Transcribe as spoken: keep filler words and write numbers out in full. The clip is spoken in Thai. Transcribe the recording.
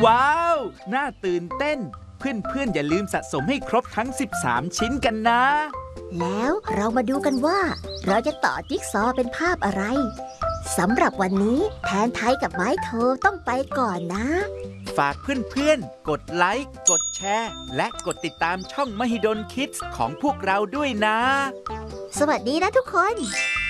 ว้าวน่าตื่นเต้นเพื่อนๆอย่าลืมสะสมให้ครบทั้งสิบสามชิ้นกันนะแล้วเรามาดูกันว่าเราจะต่อจิ๊กซอว์เป็นภาพอะไรสำหรับวันนี้แทนไทยกับไม้โทต้องไปก่อนนะฝากเพื่อนๆกดไลค์กดแชร์และกดติดตามช่องมหิดลคิดส์ของพวกเราด้วยนะสวัสดีนะทุกคน